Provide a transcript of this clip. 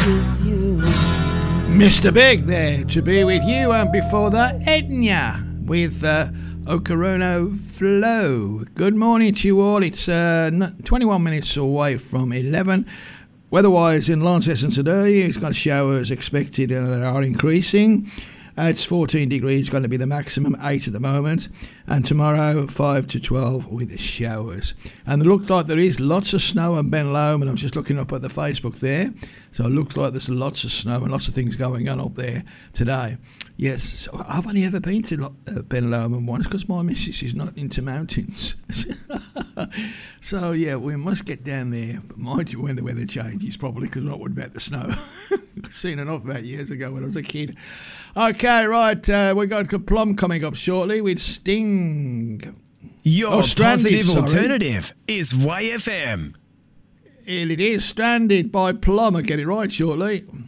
with you. Mr. Big there, To Be With You, and before that, Edna with Ocarona Flow. Good morning to you all. It's 21 minutes away from 11. Weather-wise in Launceston today, it's got showers expected and are increasing. It's 14 degrees, going to be the maximum, 8 at the moment. And tomorrow, 5 to 12 with the showers. And it looks like there is lots of snow on Ben Lomond, and I'm just looking up at the Facebook there. So it looks like there's lots of snow and lots of things going on up there today. Yes, so I've only ever been to Ben Lomond once because my missus is not into mountains. So, yeah, we must get down there. But mind you, when the weather changes, probably because I'm not worried about the snow. I've seen enough of that years ago when I was a kid. Okay, right, we've got Plum coming up shortly with Sting. Your positive alternative is YFM. Here it is, Stranded by Plum. I'll get it right shortly.